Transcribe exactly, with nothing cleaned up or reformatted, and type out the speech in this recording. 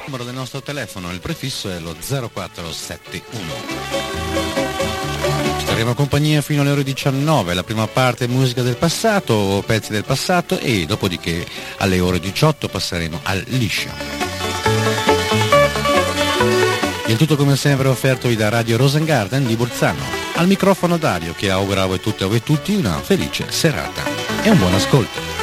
numero del nostro telefono, il prefisso è lo zero quattro sette uno. Staremo a compagnia fino alle ore diciannove, la prima parte musica del passato, pezzi del passato, e dopodiché alle ore diciotto passeremo al liscio. Il tutto come sempre offertovi da Radio Rosengarten di Bolzano. Al microfono Dario, che augura a voi tutte e a voi tutti una felice serata e un buon ascolto.